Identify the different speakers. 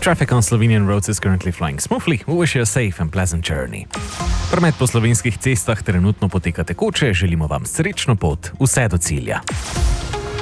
Speaker 1: Traffic on Slovenian roads is currently flowing smoothly. We wish you a safe and pleasant journey. Promet po slovenskih cestah trenutno poteka tekoče, želimo vam srečno pot vse do cilja.